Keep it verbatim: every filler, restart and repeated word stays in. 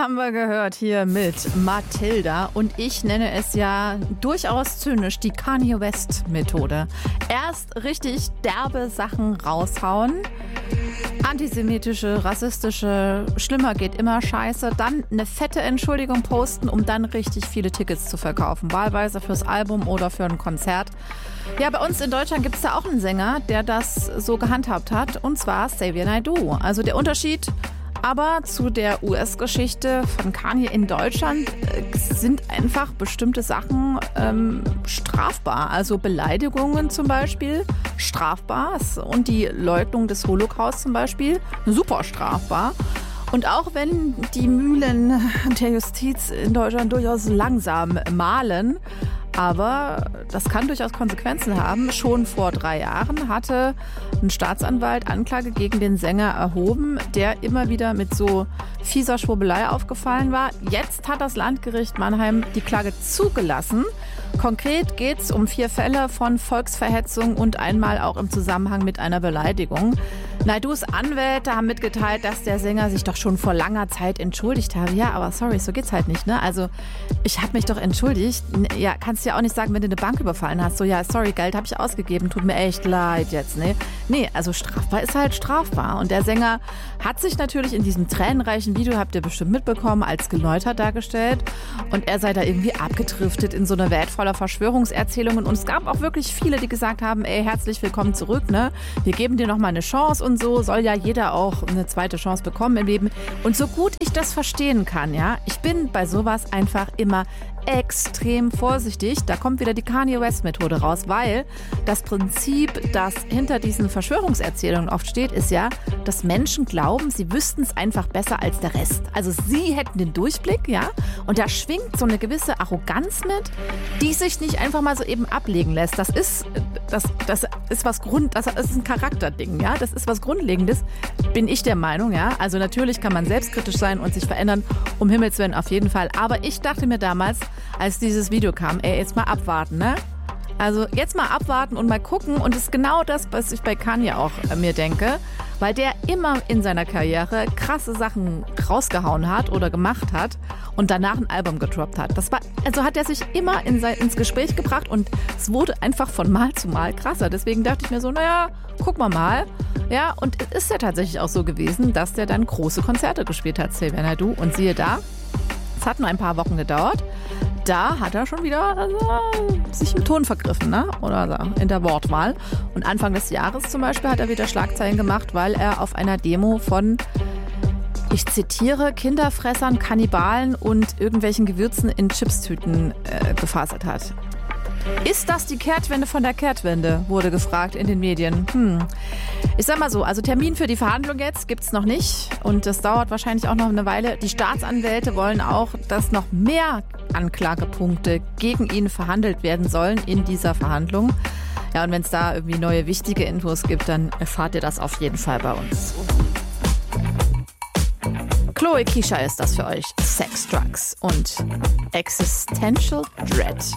haben wir gehört hier mit Matilda und ich nenne es ja durchaus zynisch die Kanye West Methode. Erst richtig derbe Sachen raushauen, antisemitische, rassistische, schlimmer geht immer Scheiße, dann eine fette Entschuldigung posten, um dann richtig viele Tickets zu verkaufen, wahlweise fürs Album oder für ein Konzert. Ja, bei uns in Deutschland gibt es da auch einen Sänger, der das so gehandhabt hat, und zwar Xavier Naidoo. Also der Unterschied aber zu der U S-Geschichte von Kanye in Deutschland äh, sind einfach bestimmte Sachen ähm, strafbar. Also Beleidigungen zum Beispiel strafbar und die Leugnung des Holocaust zum Beispiel super strafbar. Und auch wenn die Mühlen der Justiz in Deutschland durchaus langsam mahlen, aber das kann durchaus Konsequenzen haben. Schon vor drei Jahren hatte ein Staatsanwalt Anklage gegen den Sänger erhoben, der immer wieder mit so fieser Schwurbelei aufgefallen war. Jetzt hat das Landgericht Mannheim die Klage zugelassen. Konkret geht es um vier Fälle von Volksverhetzung und einmal auch im Zusammenhang mit einer Beleidigung. Naidoos Anwälte haben mitgeteilt, dass der Sänger sich doch schon vor langer Zeit entschuldigt habe. Ja, aber sorry, so geht's halt nicht, ne? Also, ich habe mich doch entschuldigt. Ja, kannst du ja auch nicht sagen, wenn du eine Bank überfallen hast. So, ja, sorry, Geld habe ich ausgegeben, tut mir echt leid jetzt, ne? Nee, also strafbar ist halt strafbar. Und der Sänger hat sich natürlich in diesem tränenreichen Video, habt ihr bestimmt mitbekommen, als geläutert dargestellt. Und er sei da irgendwie abgedriftet in so eine Welt voller Verschwörungserzählungen. Und es gab auch wirklich viele, die gesagt haben, ey, herzlich willkommen zurück, ne? Wir geben dir noch mal eine Chance und so. Soll ja jeder auch eine zweite Chance bekommen im Leben. Und so gut ich das verstehen kann, ja, ich bin bei sowas einfach immer extrem vorsichtig. Da kommt wieder die Kanye West Methode raus, weil das Prinzip, das hinter diesen Verschwörungserzählungen oft steht, ist ja, dass Menschen glauben, sie wüssten es einfach besser als der Rest. Also sie hätten den Durchblick, ja, und da schwingt so eine gewisse Arroganz mit, die sich nicht einfach mal so eben ablegen lässt. Das ist, das, das ist was Grund, das ist ein Charakterding, ja, das ist was Grundlegendes, bin ich der Meinung, ja. Also natürlich kann man selbstkritisch sein und sich verändern, um Himmels Willen auf jeden Fall. Aber ich dachte mir damals, als dieses Video kam, ey, jetzt mal abwarten, ne? Also jetzt mal abwarten und mal gucken. Und das ist genau das, was ich bei Kanye auch äh, mir denke, weil der immer in seiner Karriere krasse Sachen rausgehauen hat oder gemacht hat und danach ein Album gedroppt hat. Das war, also hat er sich immer in sein, ins Gespräch gebracht und es wurde einfach von Mal zu Mal krasser. Deswegen dachte ich mir so, naja, gucken wir mal. Ja, und es ist ja tatsächlich auch so gewesen, dass der dann große Konzerte gespielt hat, Xavier Naidoo. Und siehe da, es hat nur ein paar Wochen gedauert. Da hat er schon wieder also, sich im Ton vergriffen, ne? Oder in der Wortwahl. Und Anfang des Jahres zum Beispiel hat er wieder Schlagzeilen gemacht, weil er auf einer Demo von, ich zitiere, Kinderfressern, Kannibalen und irgendwelchen Gewürzen in Chipstüten äh, gefaselt hat. Ist das die Kehrtwende von der Kehrtwende, wurde gefragt in den Medien. Hm. Ich sag mal so, also Termin für die Verhandlung jetzt gibt's noch nicht und das dauert wahrscheinlich auch noch eine Weile. Die Staatsanwälte wollen auch, dass noch mehr Anklagepunkte gegen ihn verhandelt werden sollen in dieser Verhandlung. Ja, und wenn es da irgendwie neue wichtige Infos gibt, dann erfahrt ihr das auf jeden Fall bei uns. Chloe Kisha ist das für euch. Sex, Drugs und Existential Dread.